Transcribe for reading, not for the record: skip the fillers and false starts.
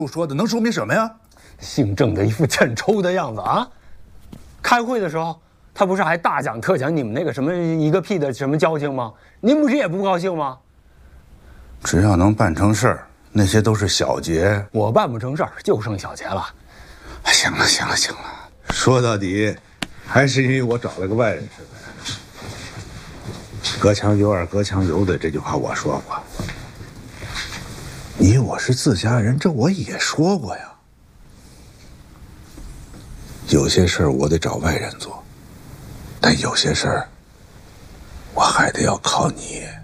不说的能说明什么呀？ 姓郑的一副欠抽的样子啊！开会的时候，他不是还大讲特讲你们那个什么一个屁的什么交情吗？您不是也不高兴吗？ 只要能办成事儿，那些都是小节。 我办不成事儿，就剩小节了。 行了，说到底，还是因为我找了个外人吃饭。隔墙有耳，隔墙有嘴，这句话我说过。你我是自家人，这我也说过呀。有些事儿我得找外人做，但有些事儿我还得要靠你。